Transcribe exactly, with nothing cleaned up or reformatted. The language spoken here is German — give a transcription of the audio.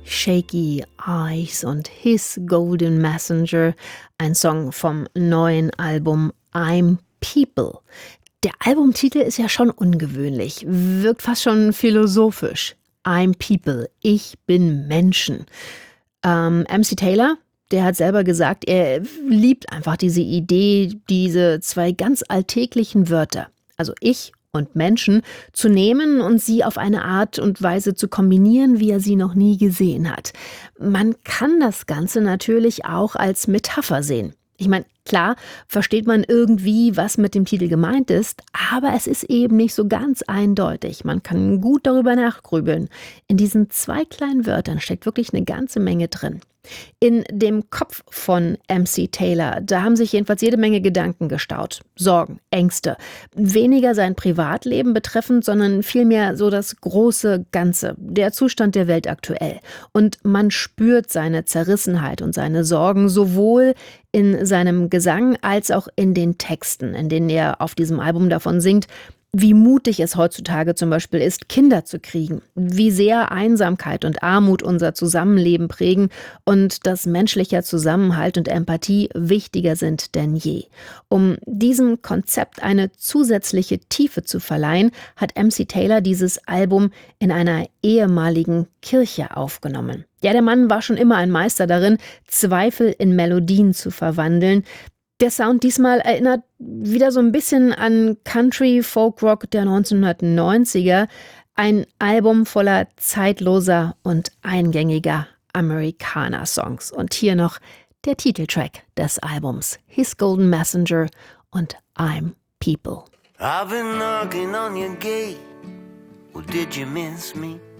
Shaky Eyes und His Golden Messenger, ein Song vom neuen Album I'm People. Der Albumtitel ist ja schon ungewöhnlich, wirkt fast schon philosophisch. I'm People, ich bin Menschen. Ähm, M C Taylor, der hat selber gesagt, er liebt einfach diese Idee, diese zwei ganz alltäglichen Wörter, also ich und Menschen, zu nehmen und sie auf eine Art und Weise zu kombinieren, wie er sie noch nie gesehen hat. Man kann das Ganze natürlich auch als Metapher sehen. Ich meine, klar versteht man irgendwie, was mit dem Titel gemeint ist, aber es ist eben nicht so ganz eindeutig. Man kann gut darüber nachgrübeln. In diesen zwei kleinen Wörtern steckt wirklich eine ganze Menge drin. In dem Kopf von M C Taylor, da haben sich jedenfalls jede Menge Gedanken gestaut. Sorgen, Ängste. Weniger sein Privatleben betreffend, sondern vielmehr so das große Ganze, der Zustand der Welt aktuell. Und man spürt seine Zerrissenheit und seine Sorgen sowohl in seinem Gesang als auch in den Texten, in denen er auf diesem Album davon singt, wie mutig es heutzutage zum Beispiel ist, Kinder zu kriegen, wie sehr Einsamkeit und Armut unser Zusammenleben prägen und dass menschlicher Zusammenhalt und Empathie wichtiger sind denn je. Um diesem Konzept eine zusätzliche Tiefe zu verleihen, hat M C Taylor dieses Album in einer ehemaligen Kirche aufgenommen. Ja, der Mann war schon immer ein Meister darin, Zweifel in Melodien zu verwandeln. Der Sound diesmal erinnert wieder so ein bisschen an Country Folk Rock der neunzehnhundertneunziger. Ein Album voller zeitloser und eingängiger Amerikaner-Songs. Und hier noch der Titeltrack des Albums, His Golden Messenger und I'm People. I've been knocking on your gate. Well, did you miss me?